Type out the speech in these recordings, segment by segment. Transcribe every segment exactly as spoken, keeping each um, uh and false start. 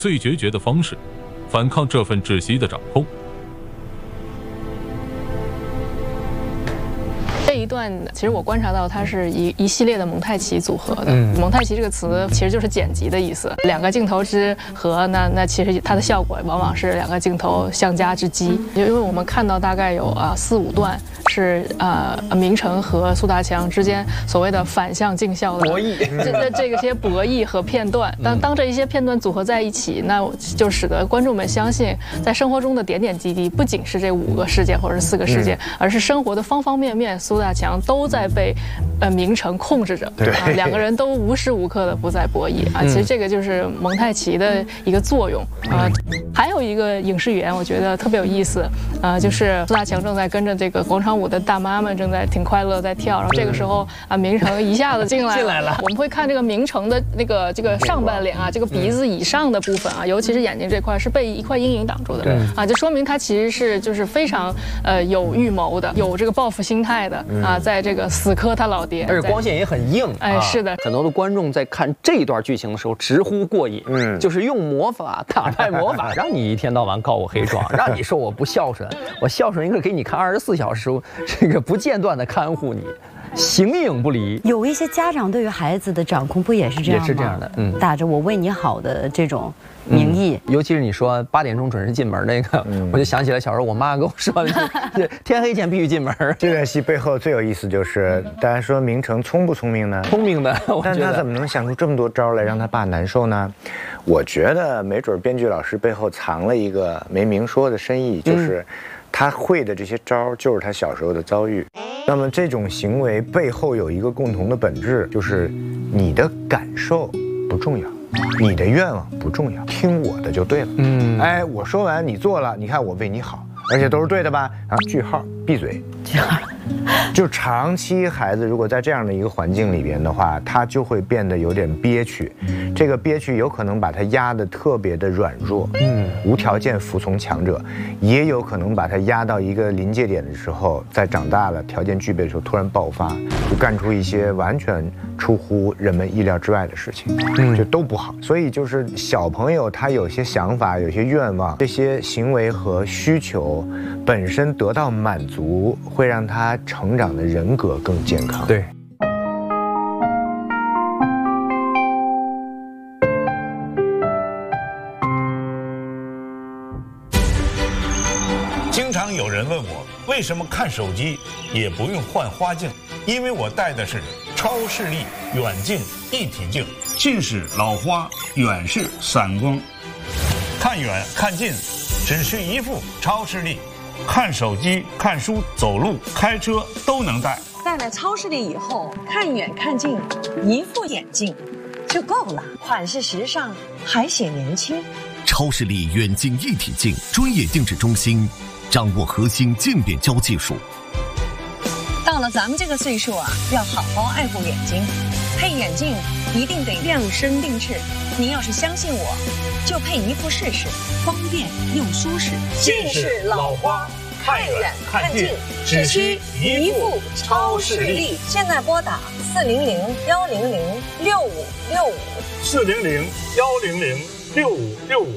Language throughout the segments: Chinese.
最决绝的方式，反抗这份窒息的掌控。 这一段其实我观察到，它是一一系列的蒙太奇组合的。 嗯、 蒙太奇这个词其实就是剪辑的意思，两个镜头之和，那那其实它的效果往往是两个镜头相加之积。因为我们看到大概有啊四五段是呃明成和苏大强之间所谓的反向镜效的博弈， 这这这个些博弈和片段，当当这一些片段组合在一起，那就使得观众们相信，在生活中的点点滴滴，不仅是这五个事件或者是四个事件，嗯、而是生活的方方面面。苏大强都在被，呃，明成控制着， 对啊，两个人都无时无刻的不在博弈啊。其实这个就是蒙太奇的一个作用啊。还有一个影视语言，我觉得特别有意思啊，就是苏大强正在跟着这个广场舞的大妈们正在挺快乐在跳，然后这个时候啊，明成一下子进来了， 进来了。 我们会看这个明成的那个这个上半脸啊，这个鼻子以上的部分啊，尤其是眼睛这块是被一块阴影挡住的啊，就说明他其实是就是非常呃有预谋的，有这个报复心态的。啊，在这个死磕他老爹， 而且光线也很硬。 哎，是的， 很多的观众在看这一段剧情的时候直呼过瘾，嗯，就是用魔法打败魔法，让你一天到晚告我黑状，让你说我不孝顺，我孝顺应该给你看二十四小时，这个不间断的看护你。形影不离。 有一些家长对于孩子的掌控不也是这样吗？ 也是这样的，嗯， 打着我为你好的这种名义， 嗯、尤其是你说八点钟准时进门那个，嗯、我就想起来小时候我妈跟我说的，天黑前必须进门。 这段戏背后最有意思就是，大家说明成聪不聪明呢？ 聪明的， 但他怎么能想出这么多招来让他爸难受呢？我觉得没准编剧老师背后藏了一个没明说的深意，就是。嗯他会的这些招就是他小时候的遭遇，那么这种行为背后有一个共同的本质，就是你的感受不重要，你的愿望不重要，听我的就对了。嗯，哎，我说完你做了，你看我为你好，而且都是对的吧？然后句号，闭嘴。就长期孩子如果在这样的一个环境里边的话，他就会变得有点憋屈，这个憋屈有可能把他压得特别的软弱，嗯，无条件服从强者，也有可能把他压到一个临界点的时候，在长大了条件具备的时候突然爆发，就干出一些完全出乎人们意料之外的事情，嗯，就都不好。所以就是小朋友他有些想法，有些愿望，这些行为和需求本身得到满足，会让他成长的人格更健康。 对。 经常有人问我，为什么看手机也不用换花镜？因为我戴的是超视力远近一体镜，近视、老花、远视、散光，看远看近只需一副超视力。看手机、看书、走路、开车都能戴。 戴了超视力以后，看远看近，一副眼镜就够了，款式时尚，还显年轻。 超视力远近一体镜专业定制中心，掌握核心渐变焦技术。 到了咱们这个岁数啊，要好好爱护眼睛，配眼镜一定得量身定制。您要是相信我，就配一副试试，方便又舒适。 近视、老花，看远看近，只需一副超视力。 现在拨打四零零幺零零六五六五， 四零零幺零零六五六五。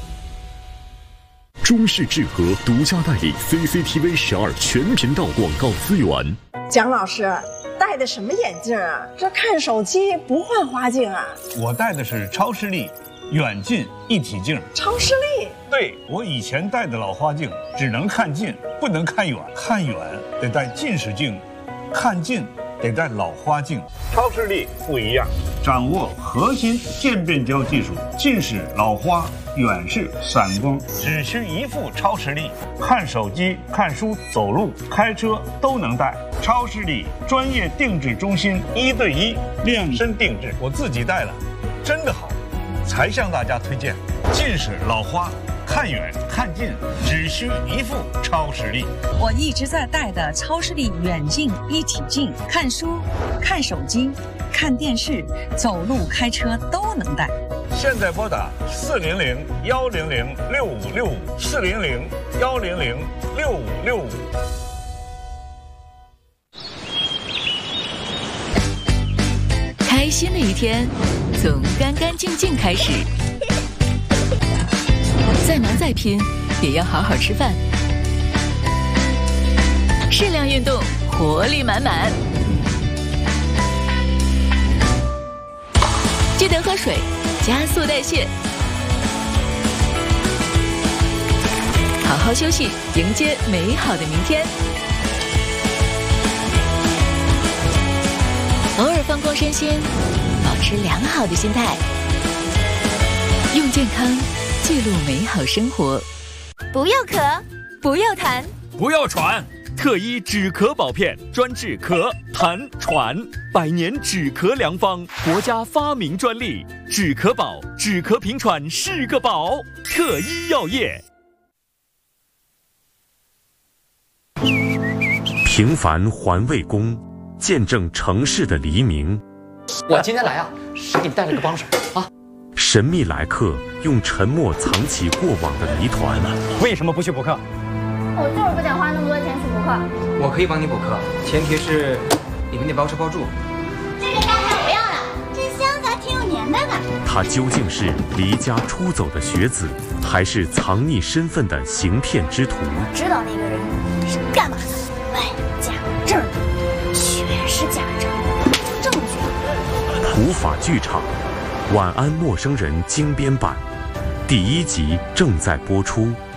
中视智和独家代理 C C T V 十二全频道广告资源。 蒋老师戴的什么眼镜啊？这看手机不换花镜啊？ 我戴的是超视力远近一体镜。 超视力？ 对，我以前戴的老花镜只能看近，不能看远，看远得戴近视镜，看近得戴老花镜。超视力不一样，掌握核心渐变焦技术，近视、老花、远视、散光，只需一副超视力，看手机、看书、走路、开车都能戴。超视力专业定制中心，一对一量身定制，我自己戴了，真的好，才向大家推荐。近视、老花，看远看近只需一副超视力。 我一直在戴的超视力远近一体镜，看书、看手机、看电视、走路、开车都能戴。 现在拨打四零零幺零零六五六五，四零零幺零零六五六五。 开心的一天从干干净净开始， 再忙再拼，也要好好吃饭。适量运动，活力满满。记得喝水，加速代谢。好好休息，迎接美好的明天。偶尔放光身心，保持良好的心态，用健康记录美好生活。 不要咳，不要痰， 不要喘。特一止咳宝片，专治咳、痰、喘，百年止咳良方，国家发明专利。止咳宝，止咳平喘是个宝。特一药业。 平凡环卫工，见证城市的黎明。 我今天来啊，是给你带了个帮手啊。 神秘来客用沉默藏起过往的谜团。 为什么不去补课？ 我就是不想花那么多钱去补课。 我可以帮你补课，前提是你们得包吃包住。 这个大菜我不要了，这香还挺有年代感。 他究竟是离家出走的学子，还是藏匿身份的行骗之徒？ 我知道那个人是干嘛的，外假证，全是假证，证据。 普法剧场，晚安陌生人精编版，第一集正在播出。